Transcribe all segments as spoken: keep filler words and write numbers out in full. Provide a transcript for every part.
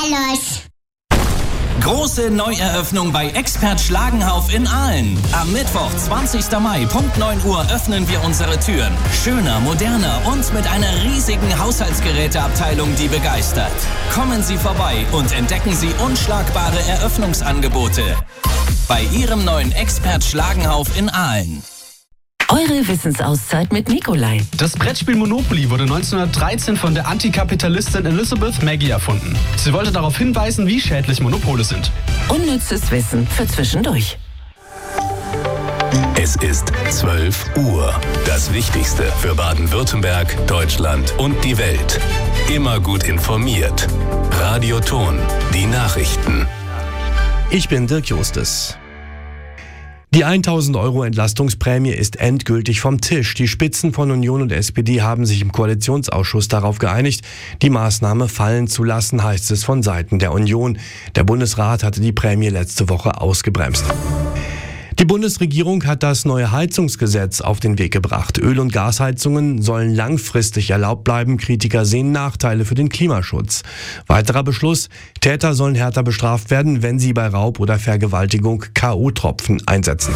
los. Große Neueröffnung bei Expert Schlagenhauf in Aalen. Am Mittwoch, zwanzigsten Mai, Punkt neun Uhr, öffnen wir unsere Türen. Schöner, moderner und mit einer riesigen Haushaltsgeräteabteilung, die begeistert. Kommen Sie vorbei und entdecken Sie unschlagbare Eröffnungsangebote bei Ihrem neuen Expert Schlagenhauf in Aalen. Eure Wissensauszeit mit Nikolai. Das Brettspiel Monopoly wurde neunzehnhundertdreizehn von der Antikapitalistin Elizabeth Maggie erfunden. Sie wollte darauf hinweisen, wie schädlich Monopole sind. Unnützes Wissen für zwischendurch. Es ist zwölf Uhr. Das Wichtigste für Baden-Württemberg, Deutschland und die Welt. Immer gut informiert. Radio Ton, die Nachrichten. Ich bin Dirk Justes. Die tausend Euro Entlastungsprämie ist endgültig vom Tisch. Die Spitzen von Union und S P D haben sich im Koalitionsausschuss darauf geeinigt, die Maßnahme fallen zu lassen, heißt es von Seiten der Union. Der Bundesrat hatte die Prämie letzte Woche ausgebremst. Die Bundesregierung hat das neue Heizungsgesetz auf den Weg gebracht. Öl- und Gasheizungen sollen langfristig erlaubt bleiben. Kritiker sehen Nachteile für den Klimaschutz. Weiterer Beschluss: Täter sollen härter bestraft werden, wenn sie bei Raub oder Vergewaltigung K O-Tropfen einsetzen.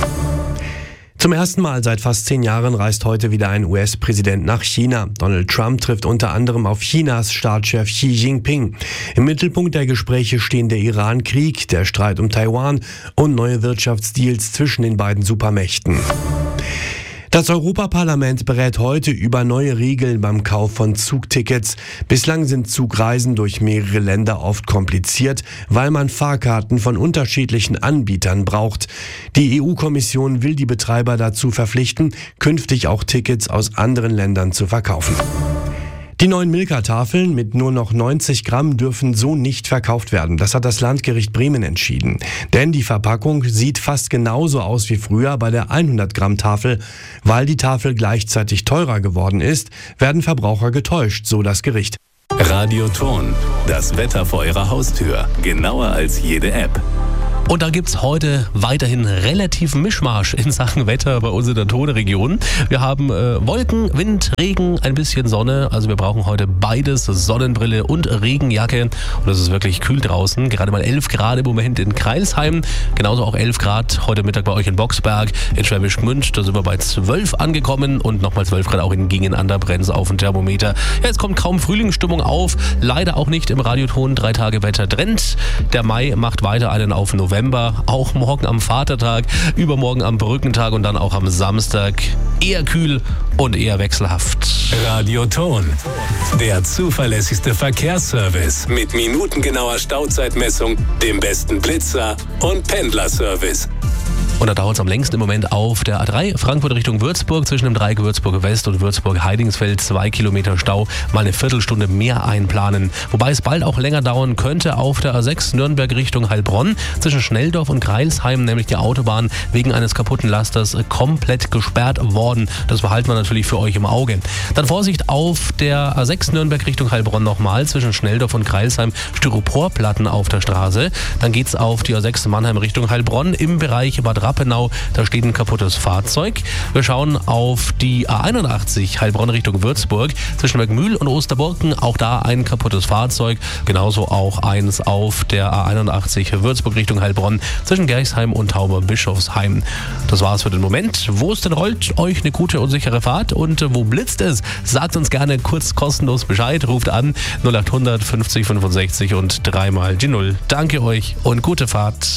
Zum ersten Mal seit fast zehn Jahren reist heute wieder ein U S-Präsident nach China. Donald Trump trifft unter anderem auf Chinas Staatschef Xi Jinping. Im Mittelpunkt der Gespräche stehen der Iran-Krieg, der Streit um Taiwan und neue Wirtschaftsdeals zwischen den beiden Supermächten. Das Europaparlament berät heute über neue Regeln beim Kauf von Zugtickets. Bislang sind Zugreisen durch mehrere Länder oft kompliziert, weil man Fahrkarten von unterschiedlichen Anbietern braucht. Die E U-Kommission will die Betreiber dazu verpflichten, künftig auch Tickets aus anderen Ländern zu verkaufen. Die neuen Milka-Tafeln mit nur noch neunzig Gramm dürfen so nicht verkauft werden. Das hat das Landgericht Bremen entschieden. Denn die Verpackung sieht fast genauso aus wie früher bei der hundert Gramm Tafel. Weil die Tafel gleichzeitig teurer geworden ist, werden Verbraucher getäuscht, so das Gericht. Radio Ton, das Wetter vor Ihrer Haustür. Genauer als jede App. Und da gibt's heute weiterhin relativen Mischmasch in Sachen Wetter bei uns in der Tone-Region. Wir haben äh, Wolken, Wind, Regen, ein bisschen Sonne. Also wir brauchen heute beides, Sonnenbrille und Regenjacke. Und es ist wirklich kühl draußen. Gerade mal elf Grad im Moment in Crailsheim. Genauso auch elf Grad heute Mittag bei euch in Boxberg. In Schwäbisch Gmünd, da sind wir bei zwölf angekommen. Und nochmal zwölf Grad auch in Gingen an der Brenz auf dem Thermometer. Ja, es kommt kaum Frühlingsstimmung auf. Leider auch nicht im Radioton. Drei Tage Wetter Trend. Der Mai macht weiter einen auf November. Auch morgen am Vatertag, übermorgen am Brückentag und dann auch am Samstag eher kühl und eher wechselhaft. Radio Ton, der zuverlässigste Verkehrsservice mit minutengenauer Stauzeitmessung, dem besten Blitzer und Pendlerservice. Und da dauert es am längsten im Moment auf der A drei Frankfurt Richtung Würzburg, zwischen dem Dreieck Würzburg West und Würzburg Heidingsfeld, zwei Kilometer Stau, mal eine Viertelstunde mehr einplanen. Wobei es bald auch länger dauern könnte auf der A sechs Nürnberg Richtung Heilbronn, zwischen Schnelldorf und Crailsheim, nämlich die Autobahn wegen eines kaputten Lasters komplett gesperrt worden. Das behalten wir natürlich für euch im Auge. Dann Vorsicht auf der A sechs Nürnberg Richtung Heilbronn nochmal, zwischen Schnelldorf und Crailsheim, Styroporplatten auf der Straße. Dann geht's auf die A sechs Mannheim Richtung Heilbronn im Bereich Bad Rappenau, da steht ein kaputtes Fahrzeug. Wir schauen auf die A einundachtzig Heilbronn Richtung Würzburg, zwischen Bergmühl und Osterburken, auch da ein kaputtes Fahrzeug. Genauso auch eins auf der A einundachtzig Würzburg Richtung Heilbronn, zwischen Gerchsheim und Tauber-Bischofsheim. Das war's für den Moment. Wo es denn rollt, euch eine gute und sichere Fahrt, und wo blitzt es? Sagt uns gerne kurz kostenlos Bescheid, ruft an null acht hundert fünfzig fünfundsechzig und dreimal die Null. Danke euch und gute Fahrt.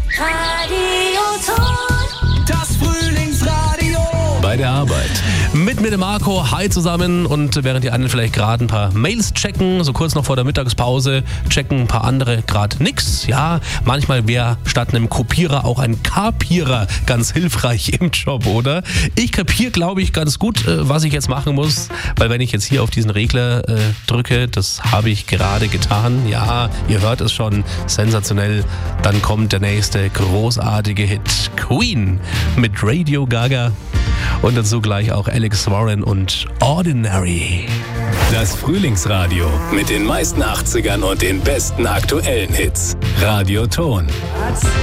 Radio Ton. Das Frühlingsradio. Bei der Arbeit. Mit mir, dem Marco, hi zusammen, und während die einen vielleicht gerade ein paar Mails checken, so kurz noch vor der Mittagspause, checken ein paar andere gerade nix. Ja, manchmal wäre statt einem Kopierer auch ein Kapierer ganz hilfreich im Job, oder? Ich kapiere, glaube ich, ganz gut, was ich jetzt machen muss, weil wenn ich jetzt hier auf diesen Regler äh, drücke, das habe ich gerade getan, ja, ihr hört es schon, sensationell, dann kommt der nächste großartige Hit, Queen mit Radio Gaga. Und dazu gleich auch Alex Warren und Ordinary. Das Frühlingsradio mit den meisten achtzigern und den besten aktuellen Hits. Radio Ton.